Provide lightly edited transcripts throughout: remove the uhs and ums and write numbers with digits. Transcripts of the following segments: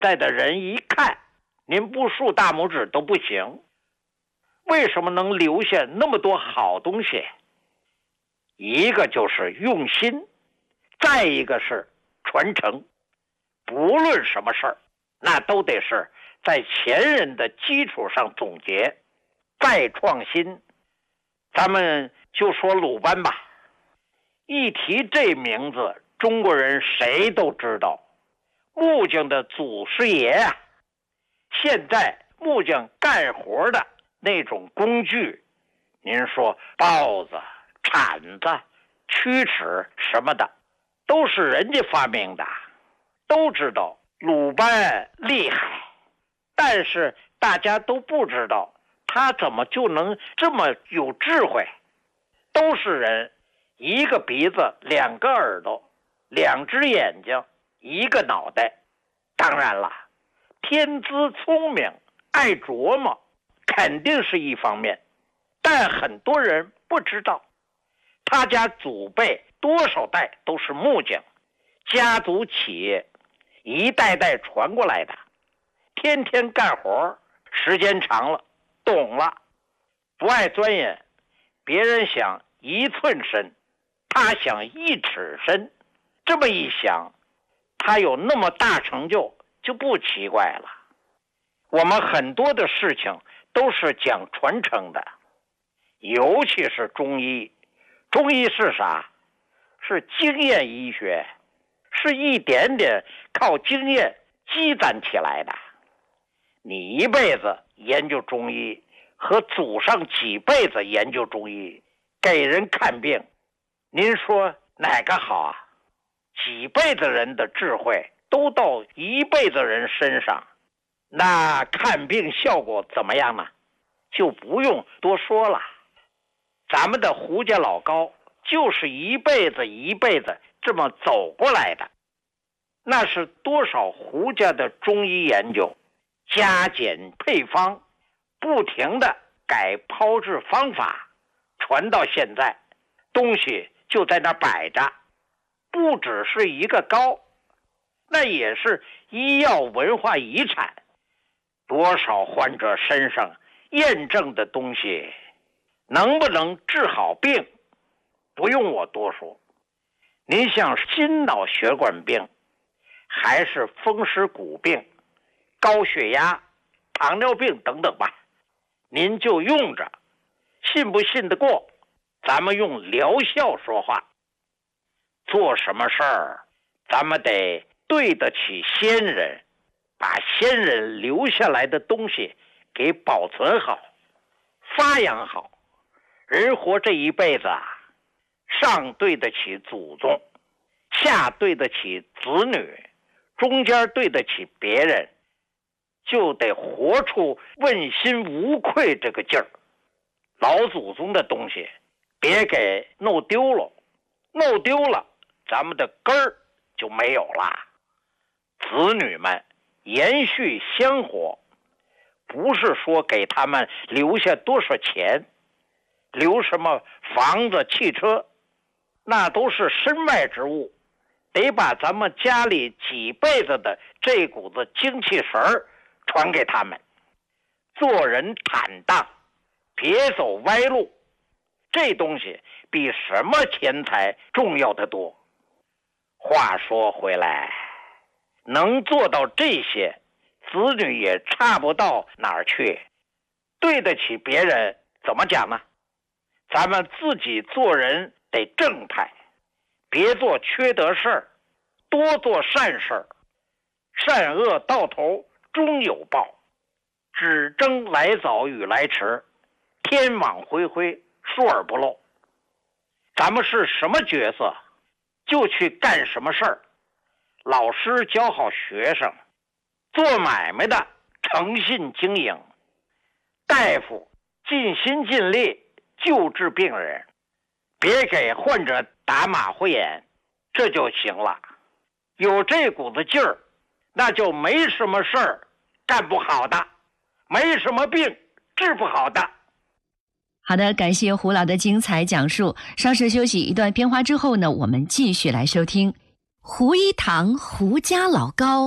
在的人一看，您不竖大拇指都不行。为什么能留下那么多好东西？一个就是用心，再一个是传承。不论什么事儿，那都得是在前人的基础上总结，再创新。咱们就说鲁班吧，一提这名字，中国人谁都知道，木匠的祖师爷啊。现在木匠干活的那种工具，您说刨子、铲子、曲尺什么的，都是人家发明的。都知道鲁班厉害，但是大家都不知道他怎么就能这么有智慧。都是人，一个鼻子，两个耳朵，两只眼睛，一个脑袋。当然了，天资聪明，爱琢磨，肯定是一方面，但很多人不知道，他家祖辈多少代都是木匠，家族企业一代代传过来的，天天干活，时间长了，懂了，不爱钻研。别人想1寸深，他想1尺深，这么一想，他有那么大成就，就不奇怪了。我们很多的事情都是讲传承的，尤其是中医。中医是啥？是经验医学，是一点点靠经验积攒起来的。你一辈子研究中医，和祖上几辈子研究中医，给人看病，您说哪个好啊？几辈子人的智慧都到一辈子人身上，那看病效果怎么样呢？就不用多说了。咱们的胡家老高就是一辈子一辈子这么走过来的，那是多少胡家的中医研究，加减配方，不停的改炮制方法，传到现在，东西就在那摆着，不只是一个高，那也是医药文化遗产。多少患者身上验证的东西，能不能治好病，不用我多说。您像心脑血管病，还是风湿骨病、高血压、糖尿病等等吧，您就用着，信不信得过？咱们用疗效说话。做什么事儿，咱们得对得起先人，把先人留下来的东西给保存好，发扬好。人活这一辈子啊，上对得起祖宗，下对得起子女，中间对得起别人，就得活出问心无愧这个劲儿。老祖宗的东西别给弄丢了，弄丢了咱们的根儿就没有了。子女们延续香火，不是说给他们留下多少钱，留什么房子汽车，那都是身外之物，得把咱们家里几辈子的这股子精气神儿传给他们。做人坦荡，别走歪路，这东西比什么钱财重要得多。话说回来，能做到这些，子女也差不到哪儿去。对得起别人，怎么讲呢？咱们自己做人得正派，别做缺德事儿，多做善事儿。善恶到头终有报，只争来早与来迟，天网恢恢，疏而不漏。咱们是什么角色，就去干什么事儿。老师教好学生，做买卖的诚信经营，大夫尽心尽力救治病人，别给患者打马虎眼，这就行了。有这股子劲儿，那就没什么事儿干不好的，没什么病治不好的。 好的，感谢胡老的精彩讲述。稍事休息一段片花之后呢，我们继续来收听胡一堂胡家老高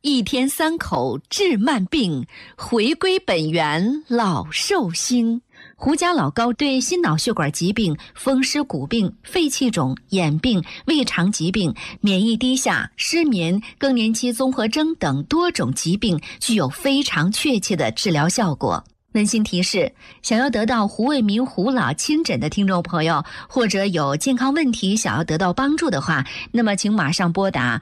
一天三口治慢病，回归本源老寿星。胡家老高对心脑血管疾病、风湿骨病、肺气肿、眼病、胃肠疾病、免疫低下、失眠、更年期综合征等多种疾病具有非常确切的治疗效果。温馨提示：想要得到胡卫民胡老亲诊的听众朋友，或者有健康问题想要得到帮助的话，那么请马上拨打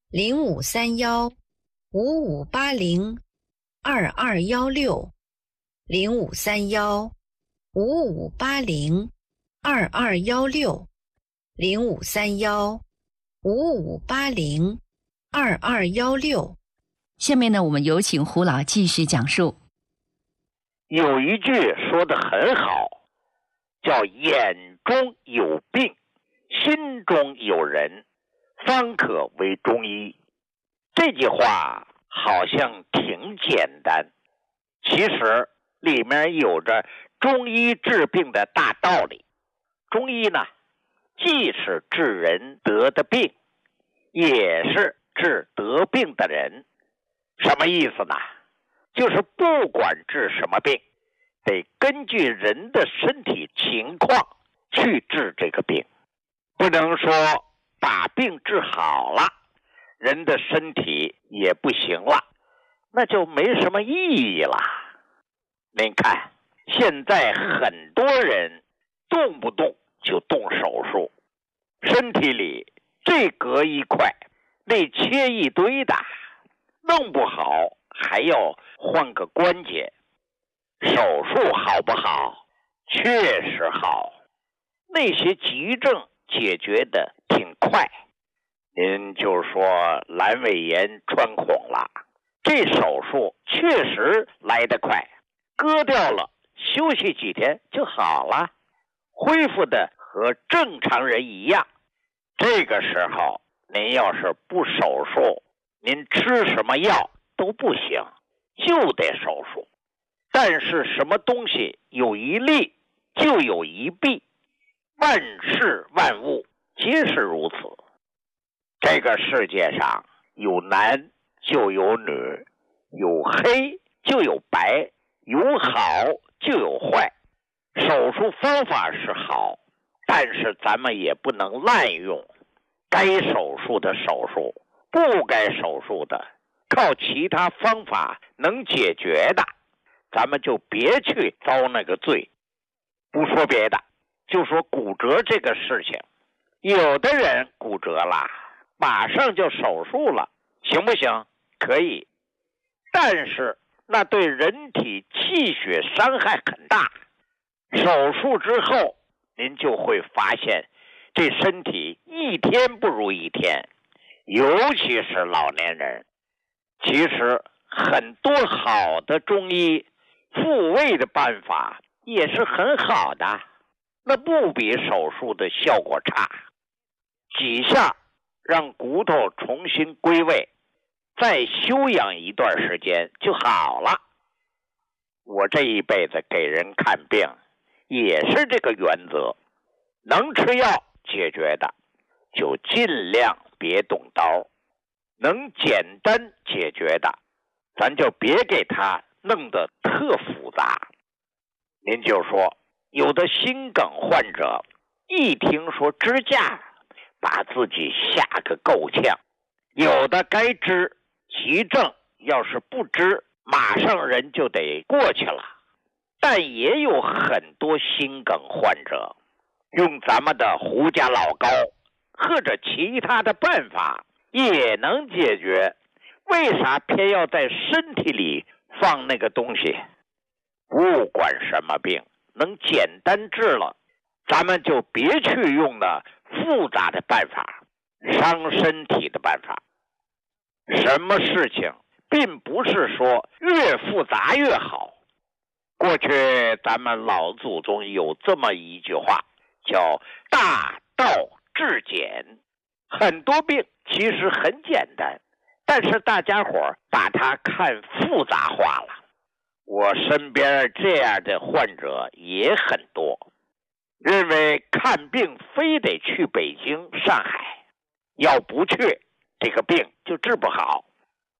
0531-5580-2216，0531-5580-2216。下面呢，我们有请胡老继续讲述。 有一句说得很好，叫眼中有病，心中有人，方可为中医。这句话好像挺简单，其实里面有着中医治病的大道理。中医呢，既是治人得的病，也是治得病的人。什么意思呢？就是不管治什么病，得根据人的身体情况去治这个病，不能说把病治好了，人的身体也不行了，那就没什么意义了。您看，现在很多人动不动就动手术，身体里这割一块，那切一堆的，弄不好还要换个关节。手术好不好？确实好，那些急症解决的挺快。您就说阑尾炎穿孔了，这手术确实来得快，割掉了，休息几天就好了，恢复的和正常人一样。这个时候您要是不手术，您吃什么药都不行，就得手术。但是什么东西有一利就有一弊，万事万物皆是如此。这个世界上有男就有女，有黑就有白，有好就有坏。手术方法是好，但是咱们也不能滥用，该手术的手术，不该手术的，靠其他方法能解决的，咱们就别去遭那个罪。不说别的，就说骨折这个事情，有的人骨折了，马上就手术了，行不行？可以，但是那对人体气血伤害很大。手术之后，您就会发现这身体一天不如一天，尤其是老年人。其实很多好的中医复位的办法也是很好的，那不比手术的效果差。几下让骨头重新归位，再休养一段时间就好了。我这一辈子给人看病也是这个原则，能吃药解决的就尽量别动刀，能简单解决的咱就别给他弄得特复杂。您就说有的心梗患者一听说支架，把自己吓个够呛。有的该支，急症要是不支，马上人就得过去了。但也有很多心梗患者用咱们的胡家老高或者其他的办法也能解决，为啥偏要在身体里放那个东西？不管什么病，能简单治了，咱们就别去用那复杂的办法，伤身体的办法。什么事情并不是说越复杂越好。过去咱们老祖宗有这么一句话，叫大道至简。很多病其实很简单，但是大家伙把它看复杂化了。我身边这样的患者也很多，认为看病非得去北京、上海，要不去这个病就治不好。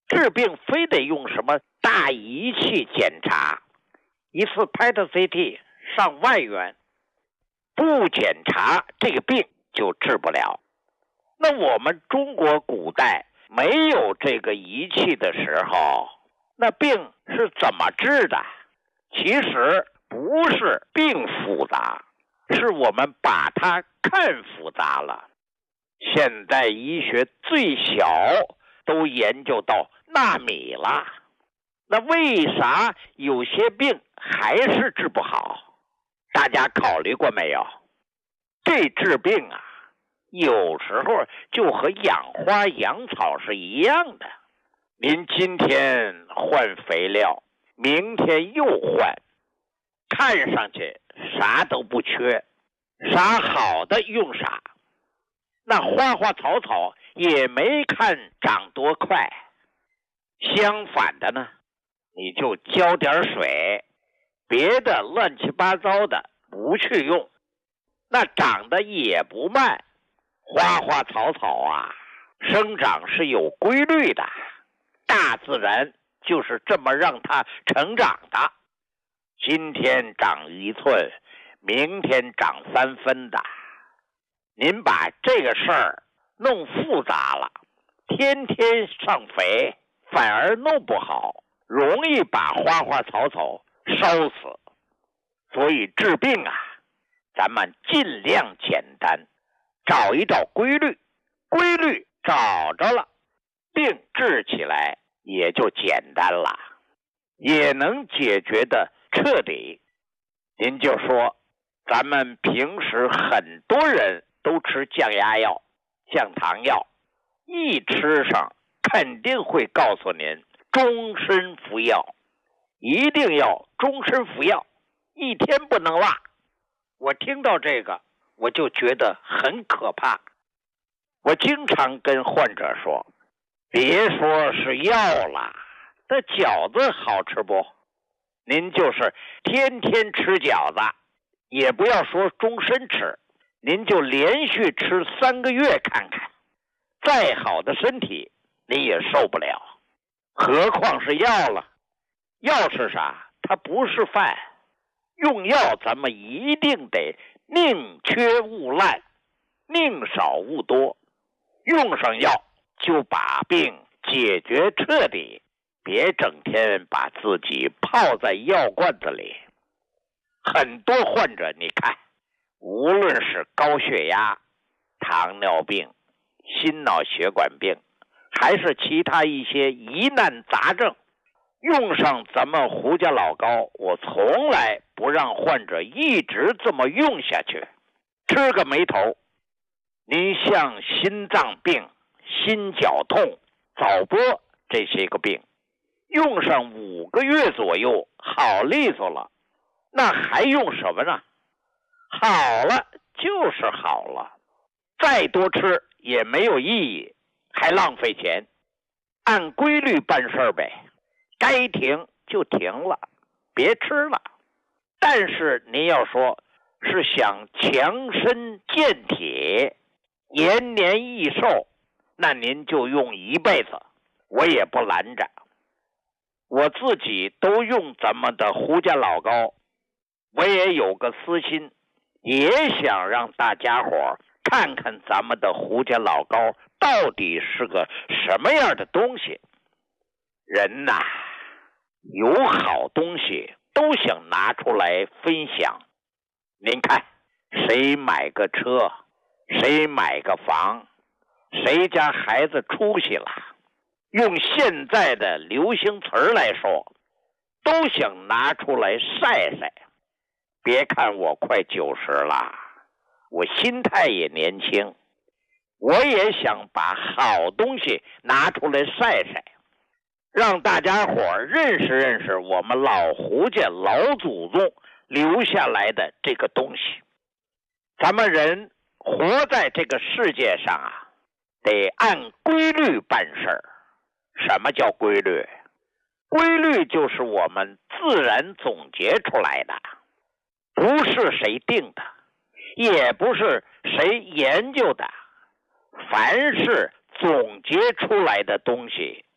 治病非得用什么大仪器检查，一次 PET CT 上万元，不检查这个病就治不了。那我们中国古代没有这个仪器的时候，那病是怎么治的？其实不是病复杂，是我们把它看复杂了。现代医学最小都研究到纳米了，那为啥有些病还是治不好？大家考虑过没有？这治病啊，有时候就和养花养草是一样的。您今天换肥料，明天又换，看上去啥都不缺，啥好的用啥。那花花草草也没看长多快。相反的呢，你就浇点水，别的乱七八糟的不去用，那长得也不慢。花花草草啊，生长是有规律的，大自然就是这么让它成长的。今天长1寸，明天长3分的。您把这个事儿弄复杂了，天天上肥，反而弄不好，容易把花花草草烧死。所以治病啊，咱们尽量简单，找一找规律，规律找着了，病治起来也就简单了，也能解决的彻底。您就说咱们平时很多人都吃降压药、降糖药，一吃上肯定会告诉您终身服药，一定要终身服药，一天不能落。我听到这个我就觉得很可怕。我经常跟患者说，别说是药了，这饺子好吃不？您就是天天吃饺子，也不要说终身吃，您就连续吃3个月看看，再好的身体你也受不了，何况是药了。药是啥？它不是饭。用药咱们一定得宁缺毋滥，宁少勿多。用上药就把病解决彻底，别整天把自己泡在药罐子里。很多患者你看，无论是高血压、糖尿病、心脑血管病，还是其他一些疑难杂症，用上咱们胡家老膏，我从来不让患者一直这么用下去，吃个没头。您像心脏病、心绞痛、早搏这些个病，用上5个月左右好利索了，那还用什么呢？好了就是好了，再多吃也没有意义，还浪费钱。按规律办事呗，该停就停了，别吃了。但是您要说是想强身健体、延年益寿，那您就用一辈子，我也不拦着。我自己都用咱们的胡家老膏，我也有个私心，也想让大家伙看看咱们的胡家老膏到底是个什么样的东西。人呐，有好东西都想拿出来分享。您看，谁买个车，谁买个房，谁家孩子出息了，用现在的流行词儿来说，都想拿出来晒晒。别看我快90了，我心态也年轻，我也想把好东西拿出来晒晒，让大家伙认识认识我们老胡家老祖宗留下来的这个东西。咱们人活在这个世界上啊，得按规律办事儿。什么叫规律？规律就是我们自然总结出来的，不是谁定的，也不是谁研究的。凡是总结出来的东西，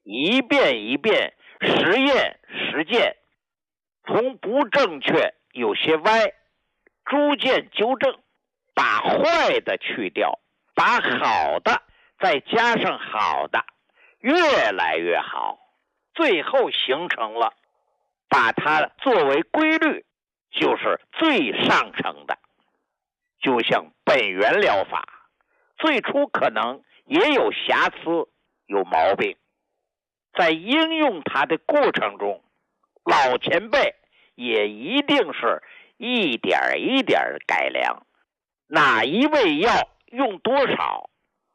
一遍一遍实验实践，从不正确有些歪，逐渐纠正，把坏的去掉，把好的再加上好的，越来越好，最后形成了把它作为规律，就是最上乘的。就像本源疗法，最初可能也有瑕疵，有毛病，在应用它的过程中，老前辈也一定是一点一点改良。哪一味药用多少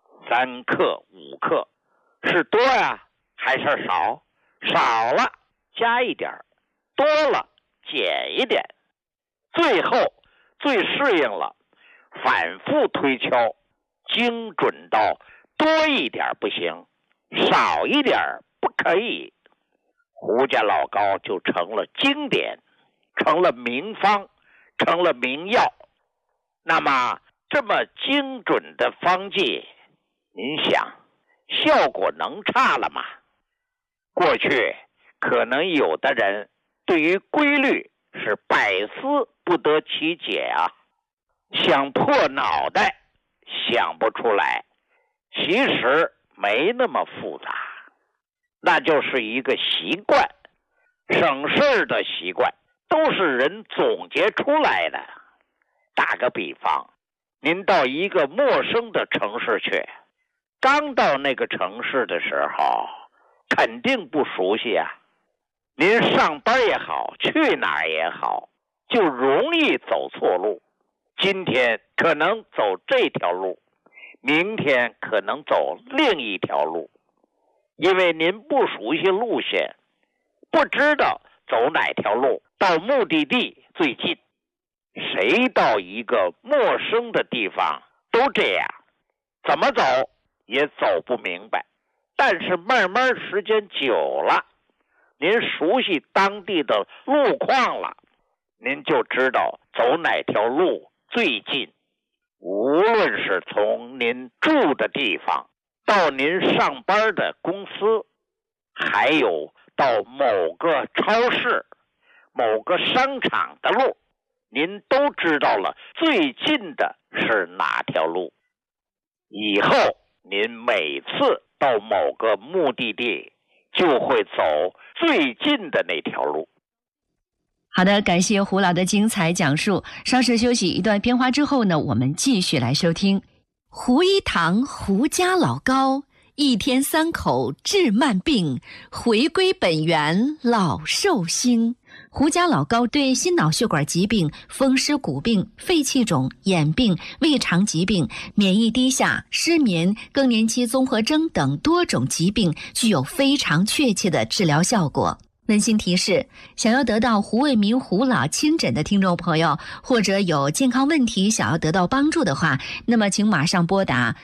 ，3克5克，是多呀还是少？少了加一点，多了减一点，最后最适应了，反复推敲，精准到多一点不行，少一点不可以。胡家老膏就成了经典，成了名方，成了名药。那么这么精准的方剂，您想效果能差了吗？过去可能有的人对于规律是百思不得其解啊，想破脑袋想不出来。其实没那么复杂，那就是一个习惯，省事的习惯，都是人总结出来的。打个比方，您到一个陌生的城市去，刚到那个城市的时候肯定不熟悉啊，您上班也好，去哪儿也好，就容易走错路。今天可能走这条路，明天可能走另一条路，因为您不熟悉路线，不知道走哪条路到目的地最近。谁到一个陌生的地方都这样，怎么走也走不明白。但是慢慢时间久了，您熟悉当地的路况了，您就知道走哪条路最近。无论是从您住的地方到您上班的公司，还有到某个超市、某个商场的路，您都知道了最近的是哪条路。以后您每次到某个目的地就会走最近的那条路。 好的，感谢胡老的精彩讲述。稍事休息一段片花之后呢，我们继续来收听胡一堂胡家老膏，1天3口治慢病，回归本源老寿星。胡家老膏对心脑血管疾病、风湿骨病、肺气肿、眼病、胃肠疾病、免疫低下、失眠、更年期综合征等多种疾病具有非常确切的治疗效果。温馨提示，想要得到胡卫民胡老亲诊的听众朋友，或者有健康问题想要得到帮助的话，那么请马上拨打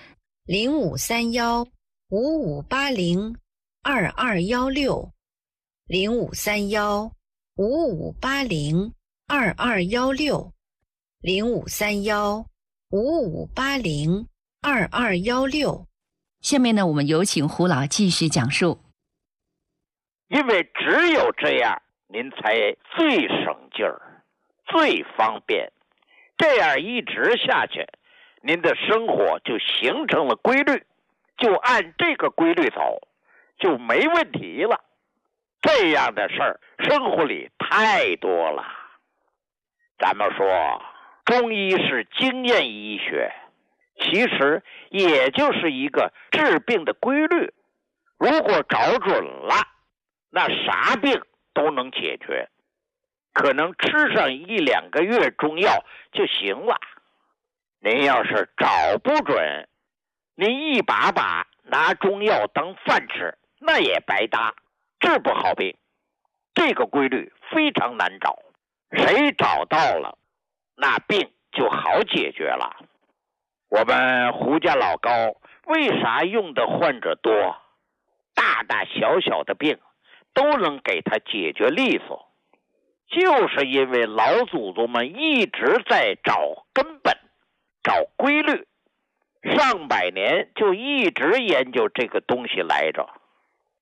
053155802216 053155802216 053155802216。 下面呢，我们有请胡老继续讲述。 因为只有这样，您才最省劲儿，最方便。这样一直下去，您的生活就形成了规律，就按这个规律走，就没问题了。这样的事儿，生活里太多了。咱们说，中医是经验医学，其实也就是一个治病的规律。如果找准了，那啥病都能解决，可能吃上1、2个月中药就行了。您要是找不准，您一把把拿中药当饭吃，那也白搭，治不好病。这个规律非常难找，谁找到了，那病就好解决了。我们胡家老膏为啥用的患者多？大大小小的病都能给他解决利索，就是因为老祖宗们一直在找根本，找规律，上百年就一直研究这个东西来着。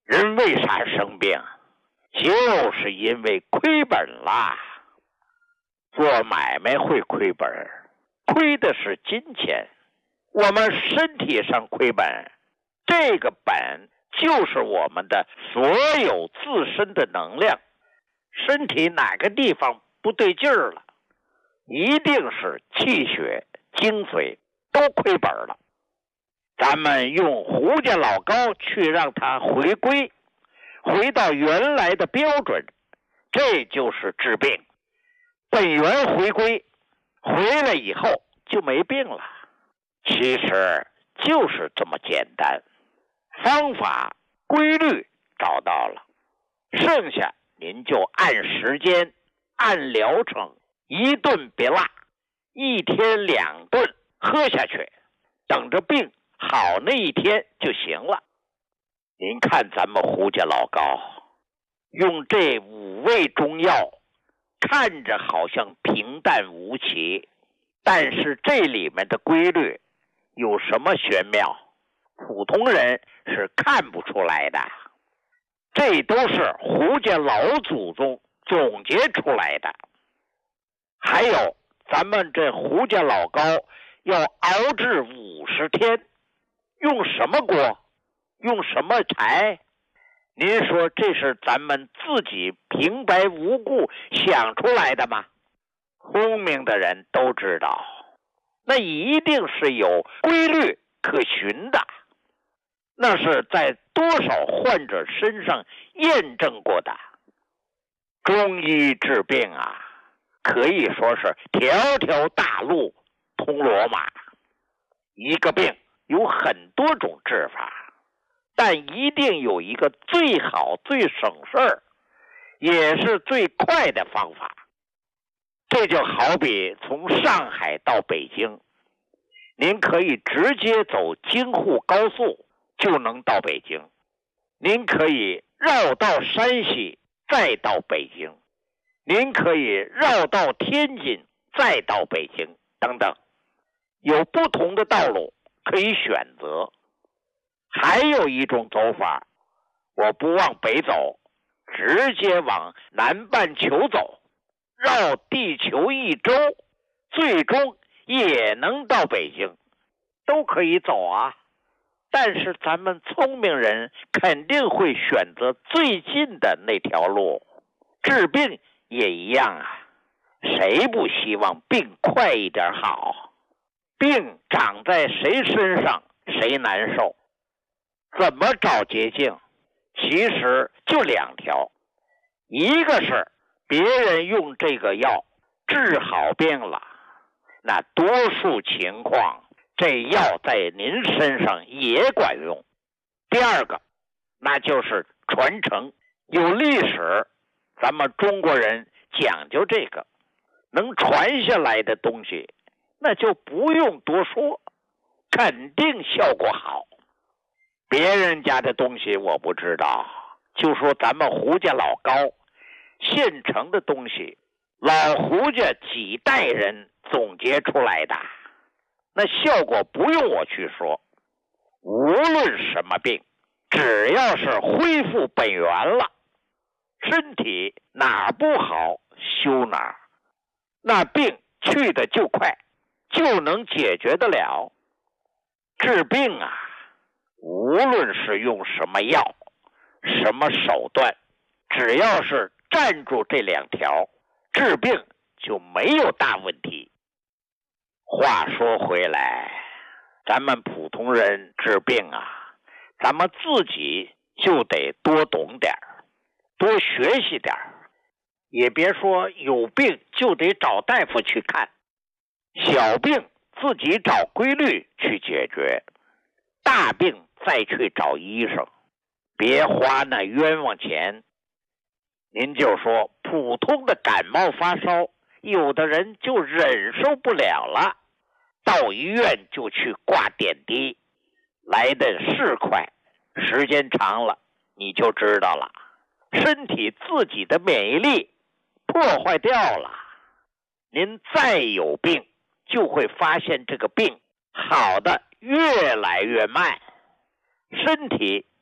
人为啥生病？就是因为亏本啦。做买卖会亏本，亏的是金钱。我们身体上亏本，这个本就是我们的所有自身的能量。身体哪个地方不对劲儿了，一定是气血、精髓都亏本了。咱们用胡家老高去让它回归，回到原来的标准，这就是治病。本源回归，回来以后就没病了。其实就是这么简单，方法规律找到了，剩下您就按时间按疗程，一顿别落，1天2顿喝下去，等着病好那一天就行了。您看咱们胡家老高用这5味中药，看着好像平淡无奇，但是这里面的规律有什么玄妙，普通人是看不出来的。这都是胡家老祖宗总结出来的。还有咱们这胡家老高要熬制50天，用什么锅，用什么柴？您说这是咱们自己平白无故想出来的吗？聪明的人都知道，那一定是有规律可循的，那是在多少患者身上验证过的。中医治病啊，可以说是条条大路通罗马。一个病有很多种治法，但一定有一个最好最省事儿也是最快的方法。这就好比从上海到北京，您可以直接走京沪高速就能到北京，您可以绕到山西再到北京，您可以绕到天津再到北京等等，有不同的道路可以选择。还有一种走法，我不往北走，直接往南半球走，绕地球1周，最终也能到北京，都可以走啊。但是咱们聪明人肯定会选择最近的那条路。治病也一样啊，谁不希望病快一点好？病长在谁身上谁难受。怎么找捷径？其实就2条，一个是别人用这个药治好病了，那多数情况这药在您身上也管用。第二个，那就是传承，有历史，咱们中国人讲究这个，能传下来的东西，那就不用多说，肯定效果好。别人家的东西我不知道，就说咱们胡家老高现成的东西，老胡家几代人总结出来的，那效果不用我去说。无论什么病，只要是恢复本源了，身体哪儿不好修哪儿，那病去的就快，就能解决得了。治病啊，无论是用什么药什么手段，只要是站住这2条，治病就没有大问题。话说回来，咱们普通人治病啊，咱们自己就得多懂点儿，多学习点儿，也别说有病就得找大夫去看，小病自己找规律去解决，大病再去找医生，别花那冤枉钱。您就说普通的感冒发烧，有的人就忍受不了了，到医院就去挂点滴，来的是快，时间长了你就知道了，身体自己的免疫力破坏掉了。您再有病，就会发现这个病好的越来越慢，身体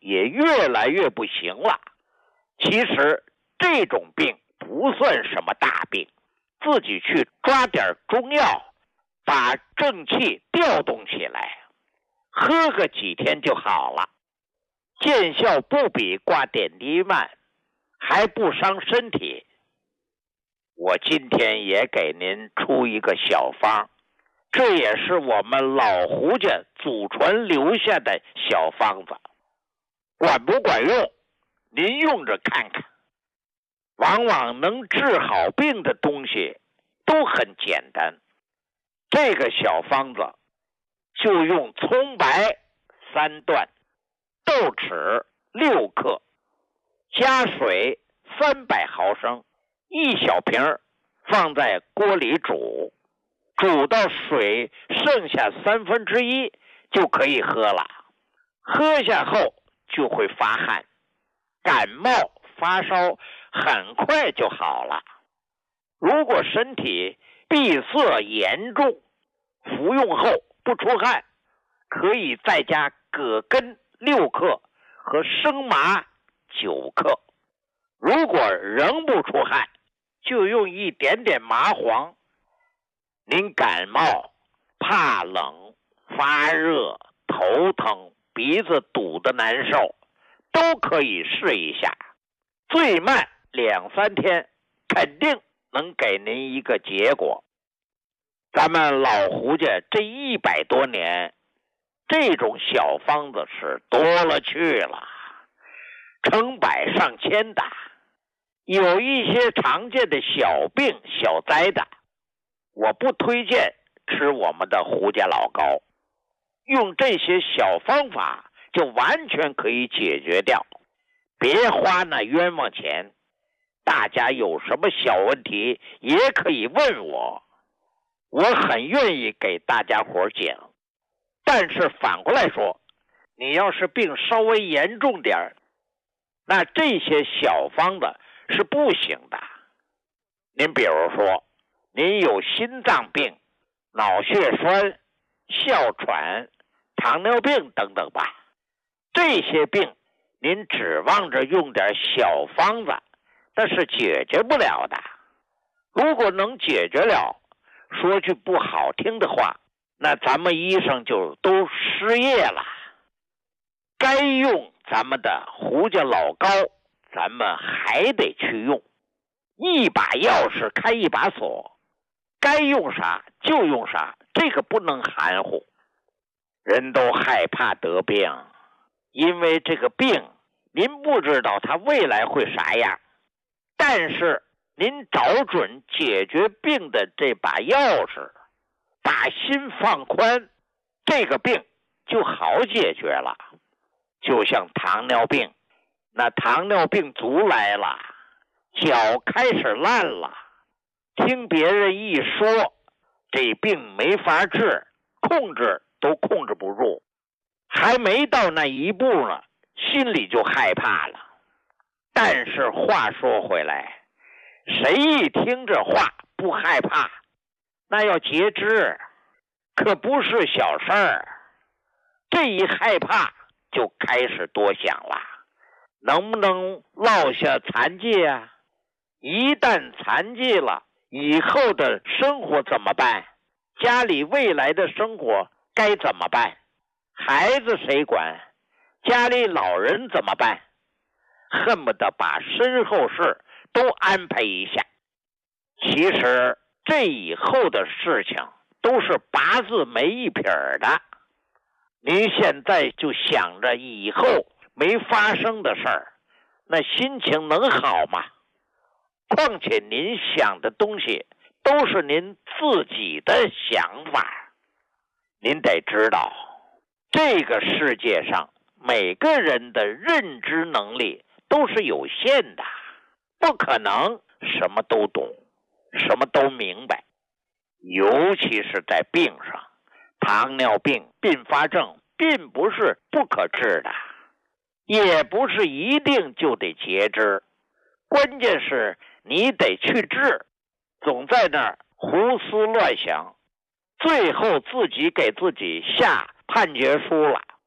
也越来越不行了。其实这种病不算什么大病，自己去抓点中药，把正气调动起来，喝个几天就好了，见效不比挂点滴慢，还不伤身体。我今天也给您出一个小方，这也是我们老胡家祖传留下的小方子，管不管用，您用着看看。往往能治好病的东西都很简单，这个小方子就用葱白3段，豆豉6克，加水300毫升，1小瓶，放在锅里煮，煮到水剩下1/3就可以喝了。喝下后就会发汗，感冒发烧很快就好了。如果身体闭塞严重，服用后不出汗，可以再加葛根6克和生麻9克。如果仍不出汗，就用一点点麻黄。您感冒、怕冷、发热、头疼、鼻子堵得难受，都可以试一下，最慢2-3天，肯定能给您一个结果。咱们老胡家这100多年，这种小方子是多了去了，成百上千的。有一些常见的小病小灾的，我不推荐吃我们的胡家老膏，用这些小方法就完全可以解决掉，别花那冤枉钱。大家有什么小问题也可以问我，我很愿意给大家伙讲。但是反过来说，你要是病稍微严重点，那这些小方子是不行的。您比如说，您有心脏病、脑血栓、哮喘、糖尿病等等吧，这些病您指望着用点小方子，那是解决不了的。如果能解决了，说句不好听的话，那咱们医生就都失业了。该用咱们的胡家老膏，咱们还得去用。一把钥匙开一把锁，该用啥就用啥，这个不能含糊。人都害怕得病，因为这个病您不知道它未来会啥样，但是您找准解决病的这把钥匙，把心放宽，这个病就好解决了。就像糖尿病，那糖尿病足来了，脚开始烂了，听别人一说这病没法治，控制都控制不住，还没到那一步呢，心里就害怕了。但是话说回来，谁一听这话不害怕，那要截肢，可不是小事儿。这一害怕就开始多想了，能不能落下残疾啊？一旦残疾了，以后的生活怎么办？家里未来的生活该怎么办？孩子谁管？家里老人怎么办？恨不得把身后事都安排一下。其实这以后的事情都是八字没一撇的，您现在就想着以后没发生的事儿，那心情能好吗？况且您想的东西都是您自己的想法。您得知道，这个世界上每个人的认知能力都是有限的，不可能什么都懂，什么都明白。尤其是在病上，糖尿病并发症并不是不可治的，也不是一定就得截肢，关键是你得去治，总在那儿胡思乱想，最后自己给自己下判决书了。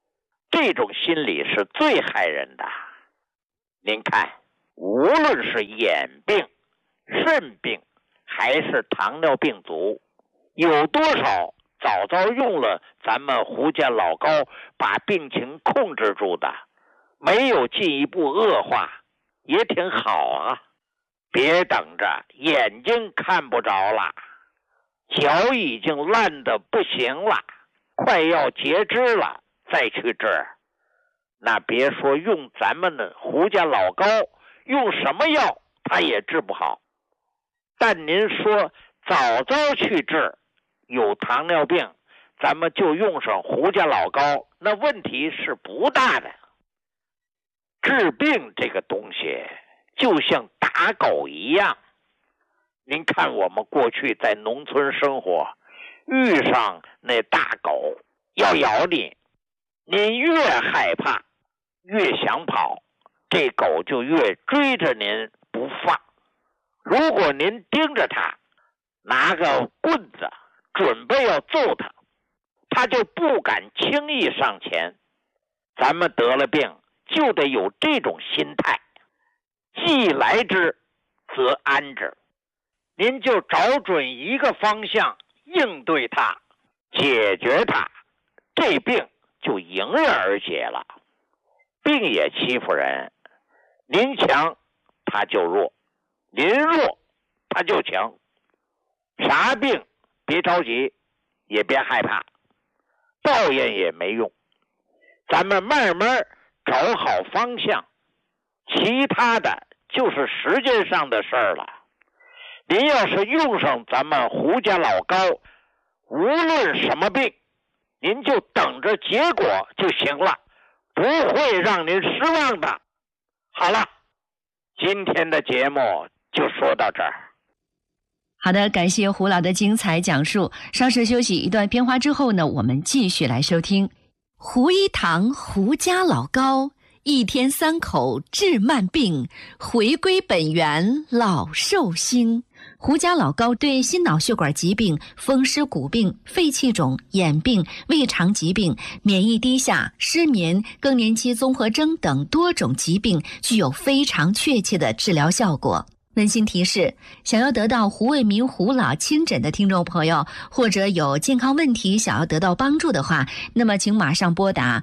这种心理是最害人的。您看，无论是眼病、肾病还是糖尿病足，有多少早早用了咱们胡家老膏把病情控制住的，没有进一步恶化，也挺好啊。别等着眼睛看不着了，脚已经烂得不行了，快要截肢了再去治，那别说用咱们的胡家老膏，用什么药它也治不好。但您说早早去治，有糖尿病咱们就用上胡家老膏，那问题是不大的。治病这个东西就像打狗一样，您看我们过去在农村生活，遇上那大狗要咬你，您越害怕越想跑，这狗就越追着您不放。如果您盯着它，拿个棍子准备要揍它，它就不敢轻易上前。咱们得了病就得有这种心态，既来之则安之。您就找准一个方向应对它，解决它，这病就迎刃而解了。病也欺负人，您强他就弱，您弱他就强。啥病别着急，也别害怕，抱怨也没用，咱们慢慢找好方向，其他的就是时间上的事儿了。您要是用上咱们胡家老膏，无论什么病，您就等着结果就行了，不会让您失望的。好了，今天的节目就说到这儿。 好的，感谢胡老的精彩讲述。稍事休息一段片花之后呢，我们继续来收听胡一堂胡家老膏，一天3口治慢病，回归本源老寿星。胡家老膏对心脑血管疾病、风湿骨病、肺气肿、眼病、胃肠疾病、免疫低下、失眠、更年期综合征等多种疾病具有非常确切的治疗效果。温馨提示，想要得到胡卫民胡老亲诊的听众朋友，或者有健康问题想要得到帮助的话，那么请马上拨打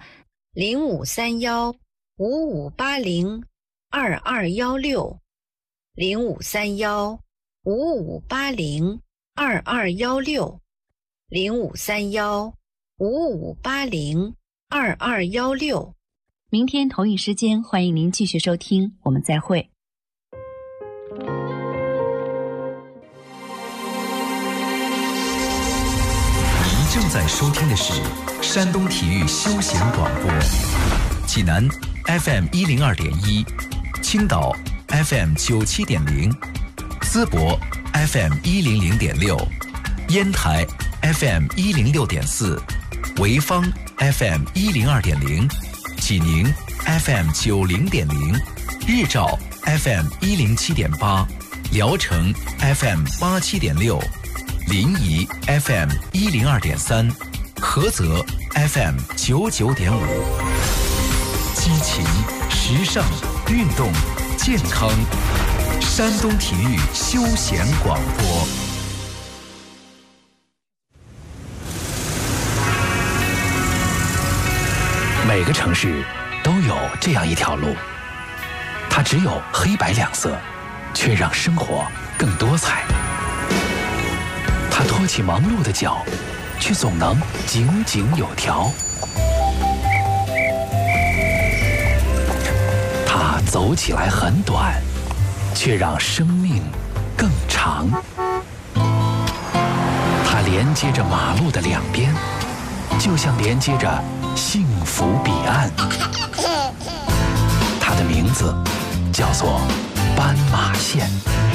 0531-5580-2216 0531-5580-2216 0531-5580-2216。 明天同一时间，欢迎您继续收听，我们再会。 正在收听的是山东体育休闲广播，济南 FM 102.1，青岛 FM 97.0，淄博 FM 100.6，烟台 FM 106.4，潍坊 FM 102.0，济宁 FM 90.0，日照 FM 107.8，聊城 FM 87.6。临沂 FM 102.3，菏泽 FM 99.5，激情、时尚、运动、健康，山东体育休闲广播。每个城市都有这样一条路，它只有黑白两色，却让生活更多彩。他拖起忙碌的脚，却总能井井有条。他走起来很短，却让生命更长。他连接着马路的两边，就像连接着幸福彼岸。他的名字叫做斑马线。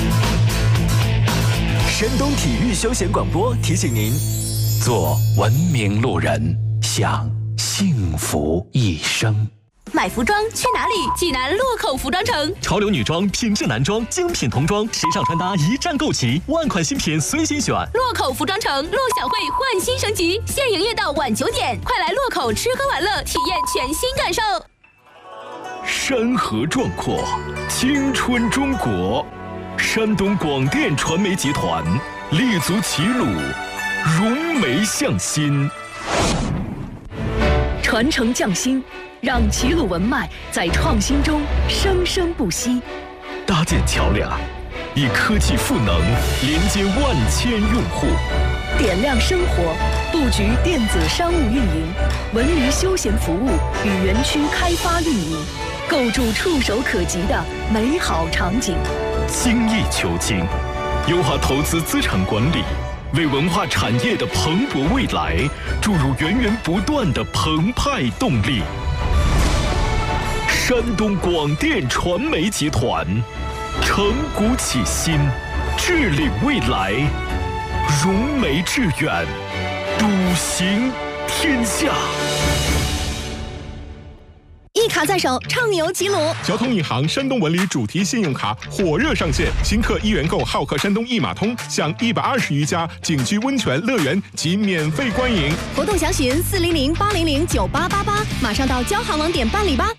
山东体育休闲广播提醒您：做文明路人，享幸福一生。 买服装去哪里？济南洛口服装城， 潮流女装、品质男装、精品童装、时尚穿搭一站购齐，万款新品随心选。 洛口服装城，陆小慧焕新升级，现营业到晚9点，快来洛口吃喝玩乐，体验全新感受。 山河壮阔，青春中国。山东广电传媒集团立足齐鲁，融媒向新， 传承匠心，让齐鲁文脉在创新中生生不息。 搭建桥梁，以科技赋能连接万千用户， 点亮生活，布局电子商务运营、文娱休闲服务与园区开发运营，构筑触手可及的美好场景。 精益求精，优化投资资产管理，为文化产业的蓬勃未来注入源源不断的澎湃动力。山东广电传媒集团，承股启新，致领未来，融媒致远，笃行天下。 一卡在手，畅游齐鲁。 交通银行山东文旅主题信用卡火热上线，新客1元购浩客山东一码通，享120余家景区温泉乐园及免费观影。 活动详询400-800-9888，马上到交行网点办理吧。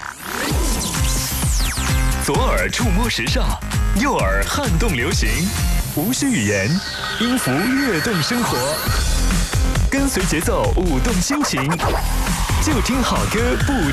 左耳触摸时尚，右耳撼动流行，无需语言，音符跃动生活，跟随节奏舞动心情，就听好歌不